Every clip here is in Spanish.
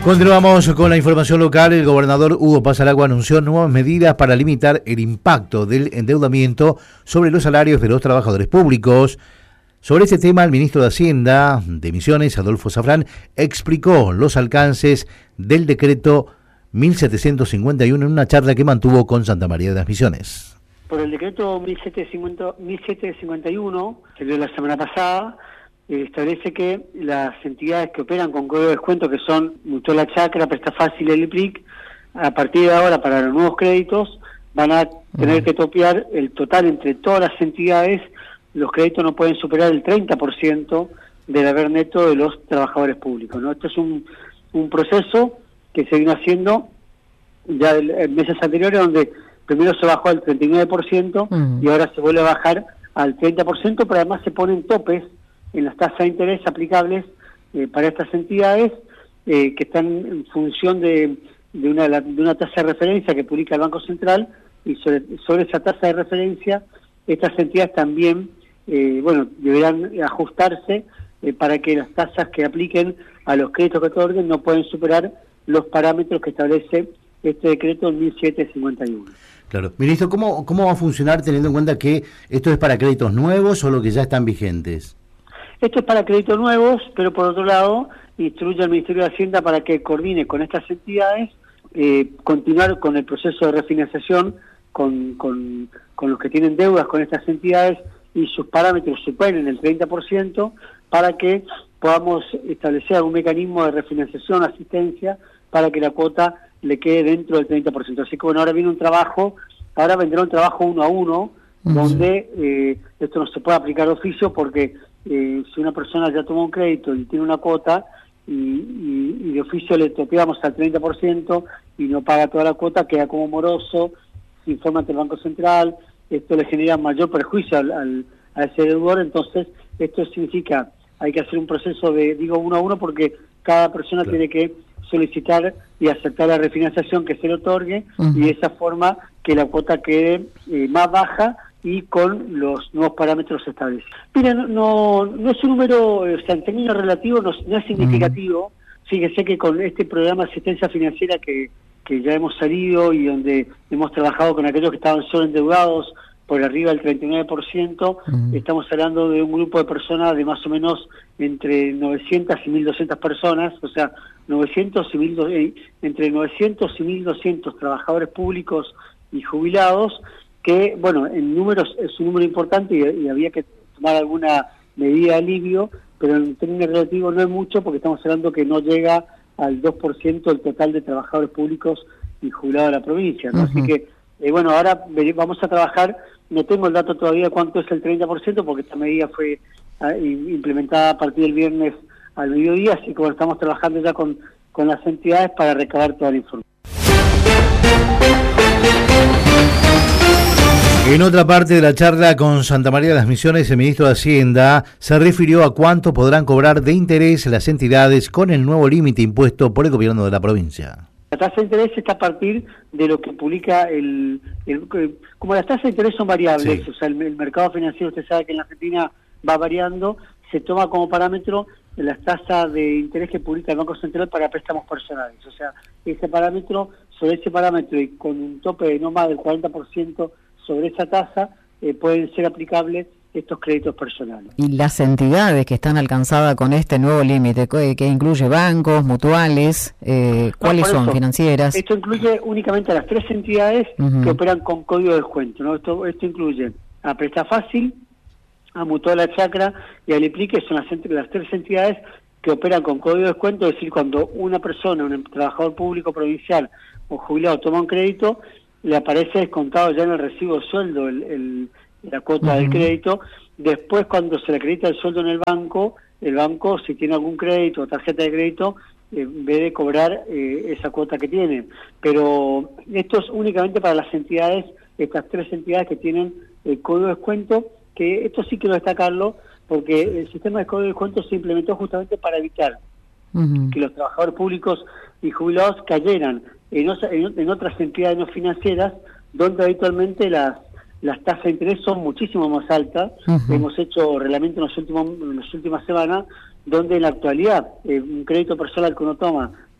Continuamos con la información local. El gobernador Hugo Pasaragua anunció nuevas medidas para limitar el impacto del endeudamiento sobre los salarios de los trabajadores públicos. Sobre este tema, el ministro de Hacienda de Misiones, Adolfo Zafrán, explicó los alcances del decreto 1751 en una charla que mantuvo con Santa María de las Misiones. Por el decreto 1751, que dio la semana pasada, establece que las entidades que operan con código de descuento, que son Mutual Chacra, Presta Fácil y el IPRIC, a partir de ahora para los nuevos créditos van a tener que topear el total entre todas las entidades. Los créditos no pueden superar el 30% del haber neto de los trabajadores públicos, ¿no? Esto es un proceso que se vino haciendo ya en meses anteriores, donde primero se bajó al 39% y ahora se vuelve a bajar al 30%, pero además se ponen topes en las tasas de interés aplicables para estas entidades que están en función de una tasa de referencia que publica el Banco Central, y sobre esa tasa de referencia estas entidades también deberán ajustarse para que las tasas que apliquen a los créditos que otorguen no pueden superar los parámetros que establece este decreto 1751. Claro. Ministro, ¿cómo va a funcionar teniendo en cuenta que esto es para créditos nuevos o lo que ya están vigentes? Esto es para créditos nuevos, pero por otro lado instruye al Ministerio de Hacienda para que coordine con estas entidades, continuar con el proceso de refinanciación con los que tienen deudas con estas entidades y sus parámetros superen el 30%, para que podamos establecer algún mecanismo de refinanciación, asistencia, para que la cuota le quede dentro del 30%. Así que bueno, ahora viene un trabajo, ahora vendrá un trabajo 1 a 1, donde esto no se puede aplicar de oficio, porque si una persona ya tomó un crédito y tiene una cuota y de oficio le topeamos al 30% y no paga toda la cuota, queda como moroso, se informa ante el Banco Central, esto le genera mayor perjuicio a ese deudor. Entonces esto significa, hay que hacer un proceso de, digo 1 a 1, porque cada persona tiene que solicitar y aceptar la refinanciación que se le otorgue, y de esa forma que la cuota quede más baja y con los nuevos parámetros establecidos. Mira, no es un número, o sea, en términos relativos no es significativo. Fíjese que con este programa de asistencia financiera que ya hemos salido y donde hemos trabajado con aquellos que estaban sobreendeudados por arriba del 39%, estamos hablando de un grupo de personas de más o menos entre 900 y 1.200 personas, o sea, entre 900 y 1.200 trabajadores públicos y jubilados, que, bueno, en números es un número importante y había que tomar alguna medida de alivio, pero en términos relativos no es mucho, porque estamos hablando que no llega al 2% del total de trabajadores públicos y jubilados de la provincia, ¿no? Así que, bueno, ahora vamos a trabajar, no tengo el dato todavía cuánto es el 30%, porque esta medida fue implementada a partir del viernes al mediodía, así que bueno, estamos trabajando ya con las entidades para recabar toda la información. En otra parte de la charla con Santa María de las Misiones, el ministro de Hacienda se refirió a cuánto podrán cobrar de interés las entidades con el nuevo límite impuesto por el gobierno de la provincia. La tasa de interés está a partir de lo que publica como las tasas de interés son variables, sí. O sea, el mercado financiero, usted sabe que en la Argentina va variando, se toma como parámetro las tasas de interés que publica el Banco Central para préstamos personales. O sea, sobre ese parámetro y con un tope de no más del 40% sobre esa tasa, pueden ser aplicables estos créditos personales. ¿Y las entidades que están alcanzadas con este nuevo límite, que incluye bancos, mutuales, cuáles son, financieras? Esto incluye únicamente a las 3 entidades que operan con código de descuento, ¿no? Esto incluye a Presta Fácil, a Mutual Chacra y al IPRIC, que son las 3 entidades que operan con código de descuento. Es decir, cuando una persona, un trabajador público provincial o jubilado toma un crédito, le aparece descontado ya en el recibo de sueldo la cuota del crédito. Después, cuando se le acredita el sueldo en el banco, si tiene algún crédito o tarjeta de crédito, en vez de cobrar esa cuota que tiene. Pero esto es únicamente para las entidades, estas 3 entidades que tienen el código de descuento, que esto sí quiero destacarlo, porque el sistema de código de descuento se implementó justamente para evitar que los trabajadores públicos y jubilados cayeran en otras entidades no financieras, donde habitualmente las tasas de interés son muchísimo más altas. Hemos hecho reglamento en las últimas semanas, donde en la actualidad un crédito personal que uno toma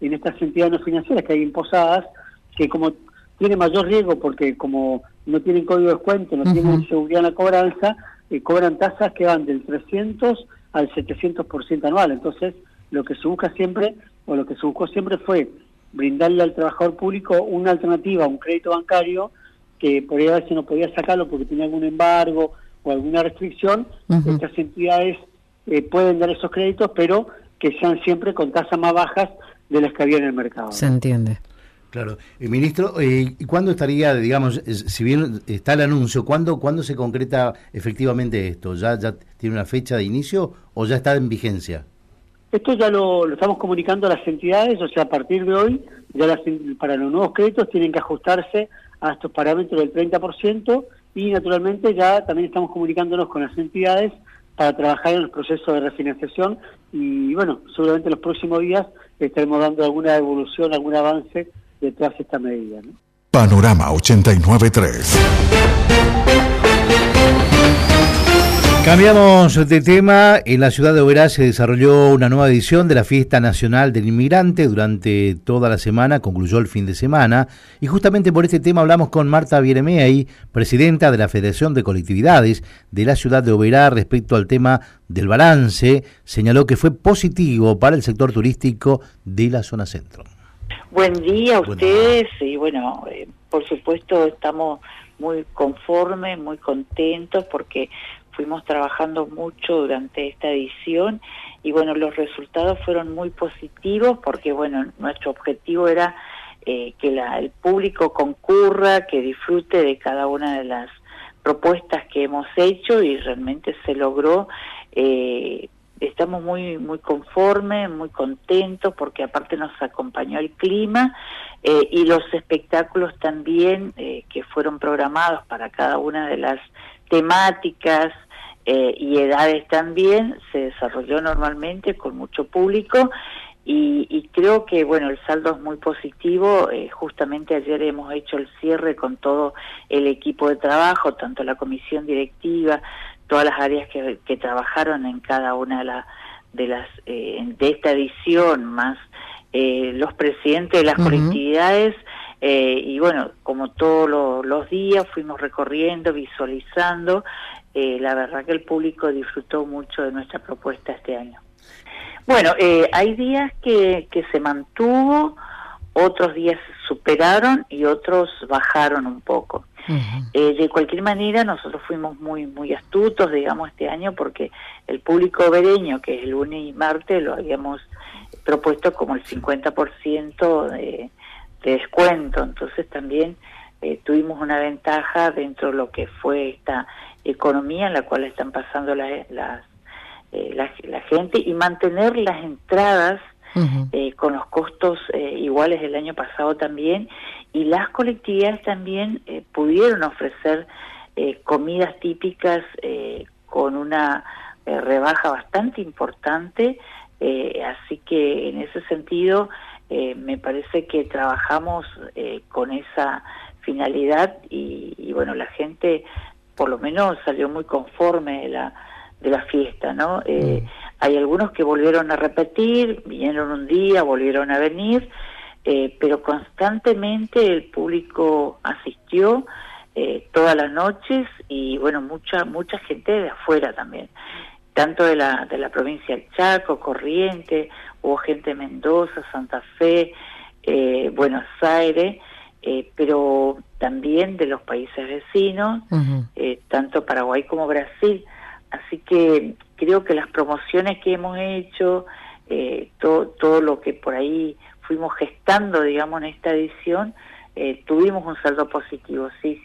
en estas entidades no financieras que hay imposadas, que como tiene mayor riesgo porque como no tienen código de descuento, no tienen seguridad en la cobranza, cobran tasas que van del 300 al 700% anual. Entonces, lo que se busca siempre, o lo que se buscó siempre fue brindarle al trabajador público una alternativa, un crédito bancario, que por ahí a veces no podía sacarlo porque tenía algún embargo o alguna restricción. Estas entidades pueden dar esos créditos, pero que sean siempre con tasas más bajas de las que había en el mercado. Se entiende. Claro. Ministro, ¿y cuándo estaría, digamos, si bien está el anuncio, ¿cuándo se concreta efectivamente esto? ¿Ya tiene una fecha de inicio o ya está en vigencia? Esto ya lo estamos comunicando a las entidades, o sea, a partir de hoy, ya para los nuevos créditos tienen que ajustarse a estos parámetros del 30%, y naturalmente ya también estamos comunicándonos con las entidades para trabajar en los procesos de refinanciación, y bueno, seguramente en los próximos días estaremos dando alguna evolución, algún avance de todas estas medidas, ¿no? Panorama 89.3. Cambiamos de tema. En la ciudad de Oberá se desarrolló una nueva edición de la Fiesta Nacional del Inmigrante durante toda la semana, concluyó el fin de semana, y justamente por este tema hablamos con Marta Bieremey, presidenta de la Federación de Colectividades de la ciudad de Oberá, respecto al tema del balance. Señaló que fue positivo para el sector turístico de la zona centro. Buen día a ustedes, y bueno, por supuesto estamos muy conformes, muy contentos porque fuimos trabajando mucho durante esta edición y bueno, los resultados fueron muy positivos porque bueno, nuestro objetivo era que el público concurra, que disfrute de cada una de las propuestas que hemos hecho y realmente se logró. Estamos muy conformes, muy contentos porque aparte nos acompañó el clima y los espectáculos también que fueron programados para cada una de las temáticas y edades también, se desarrolló normalmente con mucho público y creo que bueno, el saldo es muy positivo. Justamente ayer hemos hecho el cierre con todo el equipo de trabajo, tanto la comisión directiva, todas las áreas que trabajaron en cada una de esta edición, más los presidentes de las colectividades, y bueno, como todos los días fuimos recorriendo, visualizando. La verdad que el público disfrutó mucho de nuestra propuesta este año. Bueno, hay días que se mantuvo, otros días superaron y otros bajaron un poco. De cualquier manera, nosotros fuimos muy astutos, digamos, este año, porque el público obereño, que es el lunes y martes, lo habíamos propuesto como el 50% de descuento. Entonces también tuvimos una ventaja dentro de lo que fue esta economía en la cual están pasando la gente, y mantener las entradas con los costos iguales del año pasado también, y las colectividades también pudieron ofrecer comidas típicas con una rebaja bastante importante, así que en ese sentido me parece que trabajamos con esa finalidad y bueno, la gente por lo menos salió muy conforme de la fiesta, ¿no? Hay algunos que volvieron a repetir, vinieron un día, volvieron a venir, pero constantemente el público asistió todas las noches y bueno, mucha gente de afuera también, tanto de la provincia del Chaco, Corrientes, hubo gente de Mendoza, Santa Fe, Buenos Aires, pero también de los países vecinos, tanto Paraguay como Brasil. Así que creo que las promociones que hemos hecho, todo lo que por ahí fuimos gestando, digamos, en esta edición, tuvimos un saldo positivo, sí.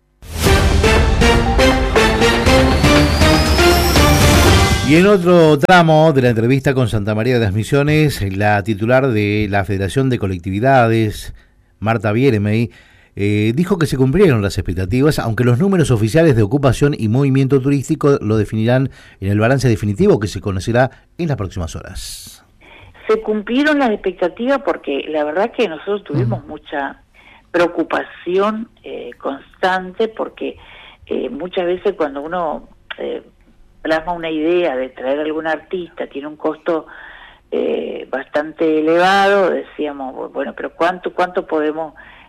Y en otro tramo de la entrevista con Santa María de las Misiones, la titular de la Federación de Colectividades, Marta Bieremey, dijo que se cumplieron las expectativas, aunque los números oficiales de ocupación y movimiento turístico lo definirán en el balance definitivo que se conocerá en las próximas horas. Se cumplieron las expectativas porque la verdad que nosotros tuvimos mucha preocupación constante, porque muchas veces cuando uno plasma una idea de traer a algún artista, tiene un costo bastante elevado. Decíamos, bueno, pero ¿cuánto podemos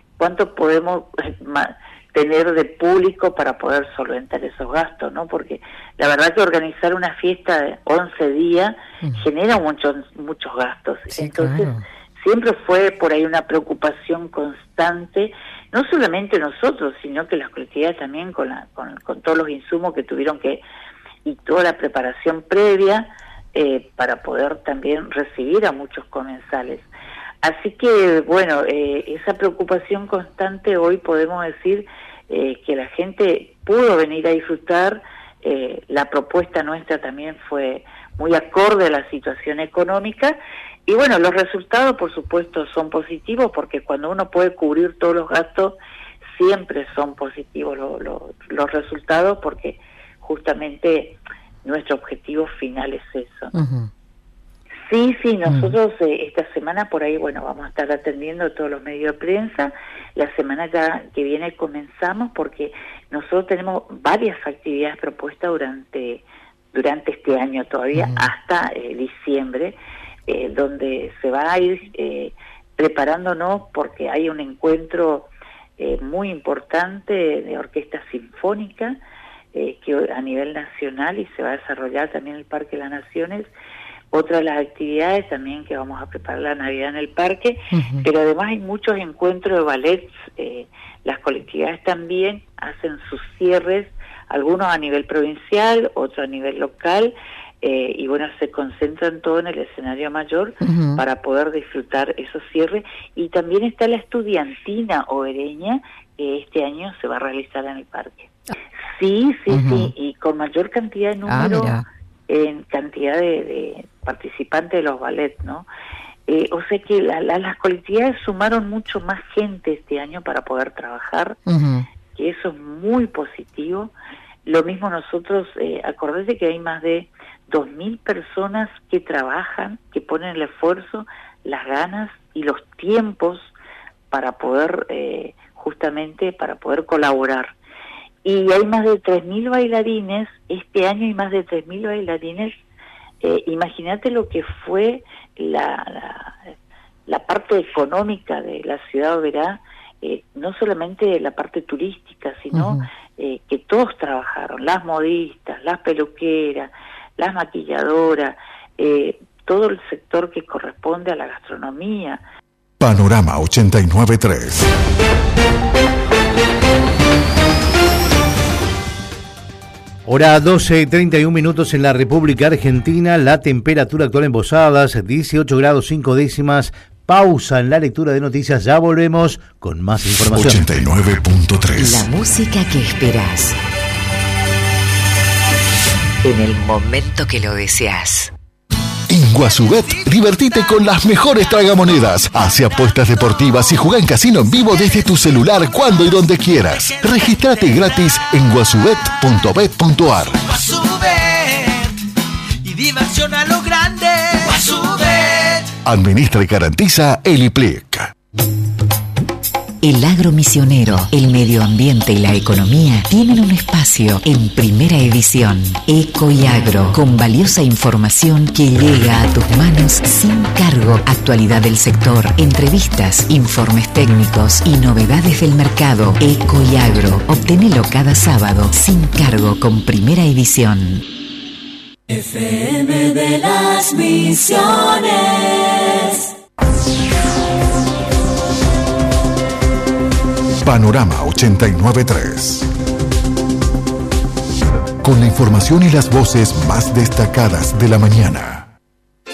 tener de público para poder solventar esos gastos, ¿no? Porque la verdad que organizar una fiesta de 11 días genera muchos gastos. Sí, entonces, claro. Siempre fue por ahí una preocupación constante, no solamente nosotros, sino que las colectividades también con todos los insumos que tuvieron y toda la preparación previa para poder también recibir a muchos comensales. Así que, bueno, esa preocupación constante, hoy podemos decir que la gente pudo venir a disfrutar. La propuesta nuestra también fue muy acorde a la situación económica. Y bueno, los resultados, por supuesto, son positivos, porque cuando uno puede cubrir todos los gastos, siempre son positivos los resultados, porque justamente nuestro objetivo final es eso. Uh-huh. Sí, nosotros esta semana por ahí, bueno, vamos a estar atendiendo todos los medios de prensa. La semana ya que viene comenzamos, porque nosotros tenemos varias actividades propuestas durante este año todavía, hasta diciembre, donde se va a ir preparándonos, porque hay un encuentro muy importante de orquesta sinfónica que a nivel nacional, y se va a desarrollar también en el Parque de las Naciones. Otra de las actividades también que vamos a preparar la Navidad en el parque, pero además hay muchos encuentros de ballets. Las colectividades también hacen sus cierres, algunos a nivel provincial, otros a nivel local, y bueno, se concentran todo en el escenario mayor para poder disfrutar esos cierres. Y también está la estudiantina obereña, que este año se va a realizar en el parque. Sí, y con mayor cantidad de número, en cantidad de participantes de los ballets, ¿no? O sea que las colectividades sumaron mucho más gente este año para poder trabajar, que eso es muy positivo. Lo mismo nosotros, acordate que hay más de 2.000 personas que trabajan, que ponen el esfuerzo, las ganas y los tiempos para poder, justamente, para poder colaborar. Y hay más de 3.000 bailarines, este año hay más de 3.000 bailarines. Imagínate lo que fue la parte económica de la ciudad de Oberá, no solamente la parte turística, sino que todos trabajaron, las modistas, las peluqueras, las maquilladoras, todo el sector que corresponde a la gastronomía. Panorama 89.3. Hora 12:31 minutos en la República Argentina. La temperatura actual en Posadas, 18 grados 5 décimas. Pausa en la lectura de noticias. Ya volvemos con más información. 89.3. La música que esperás. En el momento que lo deseas. En Guasubet, divertite con las mejores tragamonedas. Hace apuestas deportivas y juega en casino en vivo desde tu celular cuando y donde quieras. Regístrate gratis en guasubet.bet.ar. Guasubet, y diversión a lo grande. Guasubet. Administra y garantiza el IPLIC. El agro misionero, el medio ambiente y la economía tienen un espacio en Primera Edición. Eco y Agro, con valiosa información que llega a tus manos sin cargo. Actualidad del sector, entrevistas, informes técnicos y novedades del mercado. Eco y Agro, obténelo cada sábado sin cargo con Primera Edición. FM de las Misiones. Panorama 89.3. Con la información y las voces más destacadas de la mañana.